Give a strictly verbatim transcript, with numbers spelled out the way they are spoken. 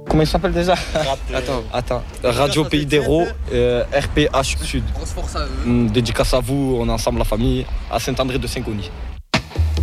Comment il s'appelle déjà? Attends. Attends. Radio Pays d'Hérault, euh, R P H Sud. Grosse force à eux. Hum, Dédicace à vous, on est ensemble la famille, à Saint-André de Saint-Cony.